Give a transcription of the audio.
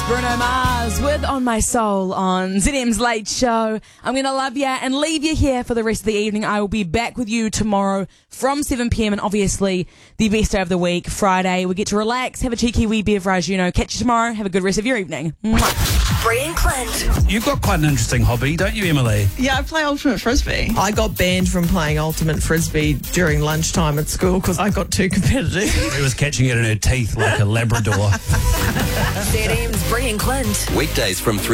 Bruno Mars with On My Soul on ZM's Late Show. I'm going to love you and leave you here for the rest of the evening. I will be back with you tomorrow from 7 p.m. and obviously the best day of the week, Friday. We get to relax, have a cheeky wee beverage, catch you tomorrow. Have a good rest of your evening. Mwah. Bree and Clint. You've got quite an interesting hobby, don't you, Emily? Yeah, I play ultimate frisbee. I got banned from playing ultimate frisbee during lunchtime at school because I got too competitive. It was catching it in her teeth like a Labrador. ZM's Bree and Clint. Weekdays from 3